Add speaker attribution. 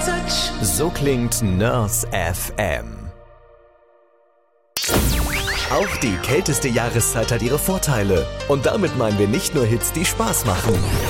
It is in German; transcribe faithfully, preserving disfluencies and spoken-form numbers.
Speaker 1: So klingt Nurse F M. Auch die kälteste Jahreszeit hat ihre Vorteile. Und damit meinen wir nicht nur Hits, die Spaß machen.